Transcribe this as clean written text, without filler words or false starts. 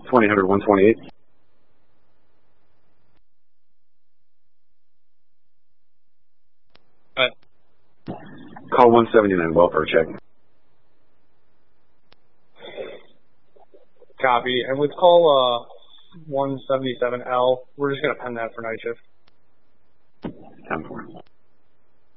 2000 128. Call 179, welfare check. Copy. And with call 177L, we're just going to pen that for night shift. 10-4.